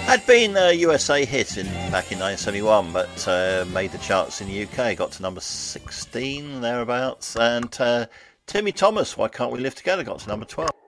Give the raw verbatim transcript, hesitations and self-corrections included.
Had been a U S A hit in back in nineteen seventy-one, but uh, made the charts in the U K, got to number sixteen thereabouts, and uh, Timmy Thomas, Why Can't We Live Together, got to number twelve.